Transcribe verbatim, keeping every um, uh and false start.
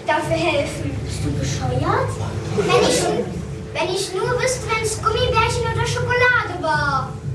dafür helfen. Bist du bescheuert? Wenn ich, wenn ich nur wüsste, wenn es Gummibärchen oder Schokolade war.